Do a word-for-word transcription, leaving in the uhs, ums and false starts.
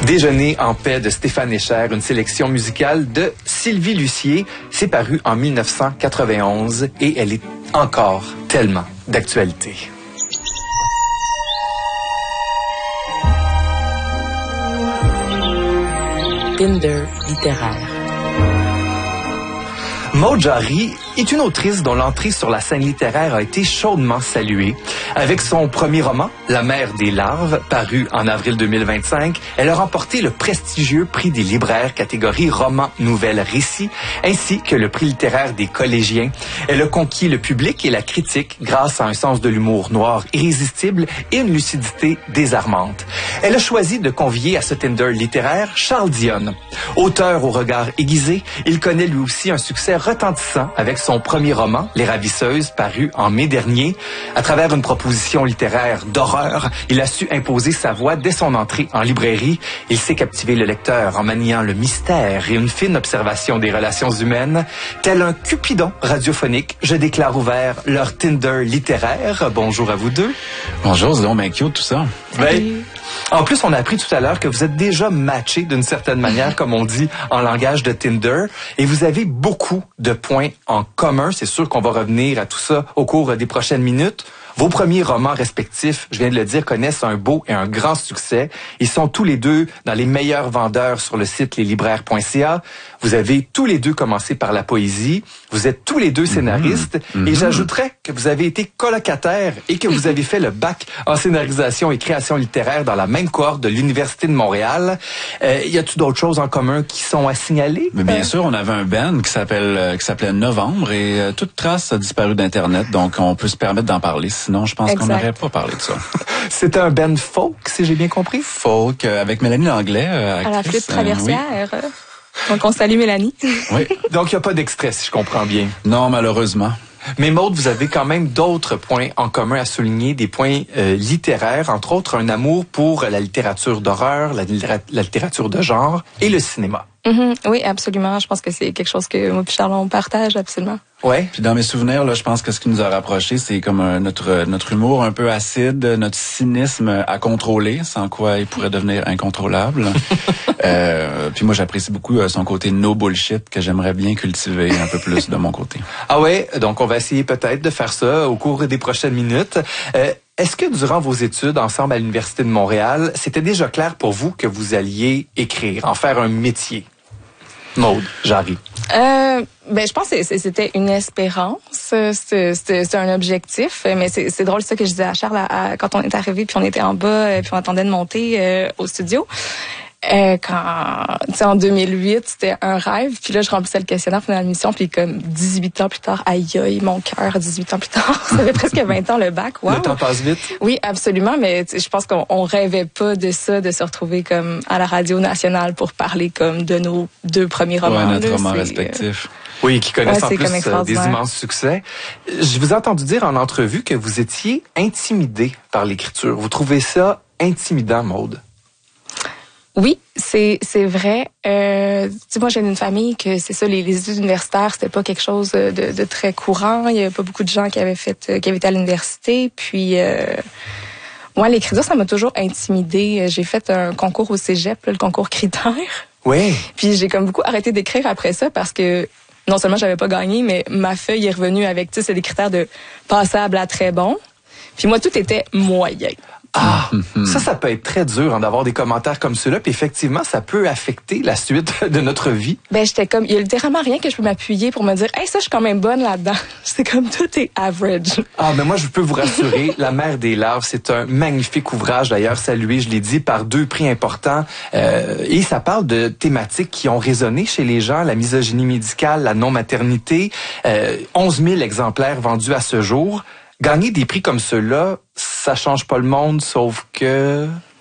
Déjeuner en paix de Stéphane Escher, une sélection musicale de Sylvie Lucier. C'est paru en mille neuf cent quatre-vingt-onze et elle est encore tellement d'actualité. Tinder littéraire. Maude Jarry est une autrice dont l'entrée sur la scène littéraire a été chaudement saluée. Avec son premier roman, La mer des larves, paru en avril deux mille vingt-cinq, elle a remporté le prestigieux prix des libraires catégorie roman, nouvelle, récit, ainsi que le prix littéraire des collégiens. Elle a conquis le public et la critique grâce à un sens de l'humour noir irrésistible et une lucidité désarmante. Elle a choisi de convier à ce Tinder littéraire Charles Dionne. Auteur au regard aiguisé, il connaît lui aussi un succès retentissant avec son premier roman, Les Ravisseuses, paru en mai dernier. À travers une proposition littéraire d'horreur, il a su imposer sa voix dès son entrée en librairie. Il sait captiver le lecteur en maniant le mystère et une fine observation des relations humaines. Tel un Cupidon radiophonique, je déclare ouvert leur Tinder littéraire. Bonjour à vous deux. Bonjour, c'est donc bien cute tout ça. Ben, en plus, on a appris tout à l'heure que vous êtes déjà matchés d'une certaine manière, comme on dit en langage de Tinder, et vous avez beaucoup de points en commun. C'est sûr qu'on va revenir à tout ça au cours des prochaines minutes. Vos premiers romans respectifs, je viens de le dire, connaissent un beau et un grand succès. Ils sont tous les deux dans les meilleurs vendeurs sur le site les libraires point c a. Vous avez tous les deux commencé par la poésie. Vous êtes tous les deux scénaristes. Mm-hmm. Et j'ajouterais que vous avez été colocataires et que vous avez fait le bac en scénarisation et création littéraire dans la même cohorte de l'Université de Montréal. Euh, y a-t-il d'autres choses en commun qui sont à signaler? Mais bien euh... sûr, on avait un band qui s'appelle euh, qui s'appelait Novembre et euh, toute trace a disparu d'Internet, donc on peut se permettre d'en parler. Sinon, je pense exact. qu'on n'aurait pas parlé de ça. C'est un band folk, si j'ai bien compris? Folk, euh, avec Mélanie Langlais. Euh, actrice, à la flûte traversière. Euh, oui. Donc, on salue Mélanie. Oui. Donc, il n'y a pas d'extrait, si je comprends bien. Non, malheureusement. Mais Maude, vous avez quand même d'autres points en commun à souligner, des points euh, littéraires, entre autres un amour pour la littérature d'horreur, la, la littérature de genre et le cinéma. Mm-hmm. Oui, absolument. Je pense que c'est quelque chose que moi et Charles, on partage absolument. Ouais. Puis dans mes souvenirs, là, je pense que ce qui nous a rapprochés, c'est comme euh, notre notre humour un peu acide, notre cynisme à contrôler, sans quoi il pourrait devenir incontrôlable. euh, puis moi, j'apprécie beaucoup euh, son côté no bullshit que j'aimerais bien cultiver un peu plus de mon côté. Ah ouais, donc on va essayer peut-être de faire ça au cours des prochaines minutes. Euh, Est-ce que durant vos études ensemble à l'Université de Montréal, c'était déjà clair pour vous que vous alliez écrire, en faire un métier? Maude Jarry. Euh, ben, je pense que c'était une espérance, c'était, c'était un objectif, mais c'est, c'est drôle ça que je disais à Charles à, à, quand on est arrivé, puis on était en bas, puis on attendait de monter euh, au studio. Euh, quand, tu sais, en deux mille huit, c'était un rêve. Puis là, je remplissais le questionnaire pour l'émission. Puis comme dix-huit ans plus tard, aïe aïe, mon cœur, dix-huit ans plus tard. Ça fait presque vingt ans le bac. Wow. Le temps passe vite. Oui, absolument. Mais je pense qu'on on rêvait pas de ça, de se retrouver comme à la radio nationale pour parler comme de nos deux premiers romans. Ouais, notre là, roman c'est, respectif. Oui, qui connaissent ouais, en plus euh, des immenses succès. Je vous ai entendu dire en entrevue que vous étiez intimidé par l'écriture. Vous trouvez ça intimidant, Maude? Oui, c'est c'est vrai. Euh, tu sais, moi, j'ai une famille que c'est ça, les, les études universitaires, c'était pas quelque chose de, de très courant. Il y avait pas beaucoup de gens qui avaient fait, qui avaient été à l'université. Puis, euh, moi, l'écriture, ça m'a toujours intimidée. J'ai fait un concours au cégep, là, le concours Critères. Oui. Puis j'ai comme beaucoup arrêté d'écrire après ça parce que non seulement j'avais pas gagné, mais ma feuille est revenue avec, tu sais, c'est des critères de passable à très bon. Puis moi, tout était moyen. Ah, ça, ça peut être très dur hein, d'avoir des commentaires comme ceux-là. Puis effectivement, ça peut affecter la suite de notre vie. Ben, j'étais comme, il y a littéralement rien que je peux m'appuyer pour me dire, hey, ça, je suis quand même bonne là-dedans. C'est comme, tout est average. Ah, mais moi, je peux vous rassurer, La mer des larves, c'est un magnifique ouvrage, d'ailleurs, salué, je l'ai dit, par deux prix importants. Euh, et ça parle de thématiques qui ont résonné chez les gens, la misogynie médicale, la non-maternité. Euh, onze mille exemplaires vendus à ce jour. Gagner des prix comme ceux-là, ça change pas le monde, sauf que...